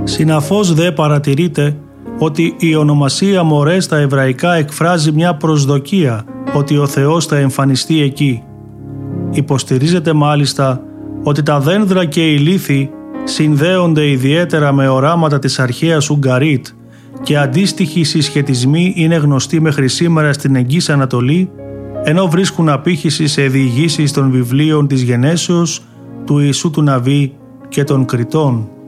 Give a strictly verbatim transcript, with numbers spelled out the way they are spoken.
Συναφώς δε παρατηρείται ότι η ονομασία Μορέ στα εβραϊκά εκφράζει μια προσδοκία ότι ο Θεός θα εμφανιστεί εκεί. Υποστηρίζεται μάλιστα ότι τα δένδρα και οι λίθοι συνδέονται ιδιαίτερα με οράματα της αρχαίας Ουγγαρίτ και αντίστοιχοι συσχετισμοί είναι γνωστοί μέχρι σήμερα στην Εγγύς Ανατολή, ενώ βρίσκουν απήχηση σε διηγήσεις των βιβλίων της Γενέσεως, του Ιησού του Ναβί και των Κριτών.